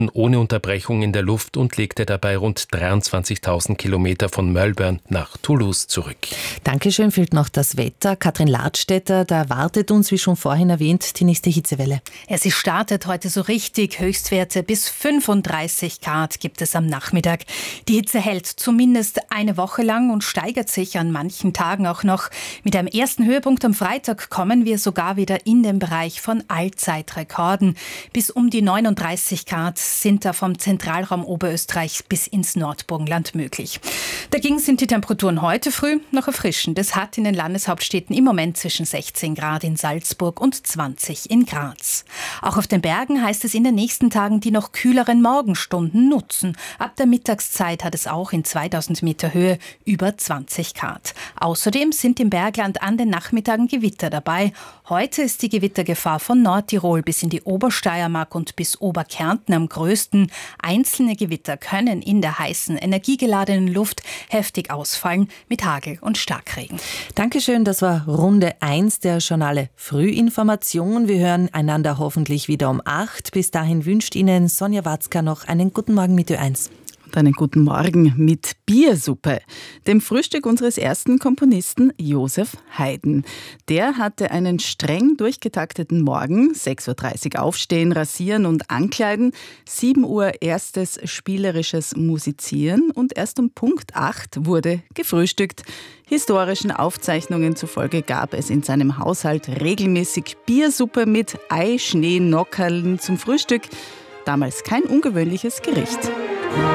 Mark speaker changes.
Speaker 1: ohne Unterbrechung in der Luft und legte dabei rund 23.000 Kilometer von Melbourne nach Toulouse zurück.
Speaker 2: Dankeschön, fehlt noch das Wetter. Katrin Ladstätter, da wartet uns, wie schon vorhin erwähnt, die nächste Hitzewelle.
Speaker 3: Ja, sie startet heute so richtig. Höchstwerte bis 35 Grad gibt es am Nachmittag. Die Hitze hält zumindest eine Woche lang und steigert sich an manchen Tagen auch noch. Mit einem ersten Höhepunkt am Freitag kommen wir sogar wieder in den Bereich von Allzeitrekorden. Bis um die 39 Grad sind da vom Zentralraum Oberösterreich bis ins Nordburgenland möglich. Dagegen sind die Temperaturen heute früh noch erfrischend. Es hat in den Landeshauptstädten im Moment zwischen 16 Grad in Salzburg und 20 in Graz. Auch auf den Bergen heißt es in den nächsten Tagen die noch kühleren Morgenstunden nutzen. Ab der Mittagszeit hat es auch in 2000 Meter Höhe über 20 Grad. Außerdem sind im Bergland an den Nachmittagen Gewitter dabei. Heute ist die Gewittergefahr von Nordtirol bis in die Obersteiermark und bis Oberkärnten am größten. Einzelne Gewitter können in der heißen, energiegeladenen Luft heftig ausfallen mit Hagel und Starkregen.
Speaker 2: Dankeschön, das war Runde 1 der Journale Frühinformation. Wir hören einander hoffentlich wieder um 8. Bis dahin wünscht Ihnen Sonja Watzka noch einen guten Morgen mit Ö1.
Speaker 4: Einen guten Morgen mit Biersuppe, dem Frühstück unseres ersten Komponisten Josef Haydn. Der hatte einen streng durchgetakteten Morgen, 6.30 Uhr aufstehen, rasieren und ankleiden, 7 Uhr erstes spielerisches Musizieren und erst um Punkt 8 wurde gefrühstückt. Historischen Aufzeichnungen zufolge gab es in seinem Haushalt regelmäßig Biersuppe mit Eischnee-Nockerln zum Frühstück. Damals kein ungewöhnliches Gericht.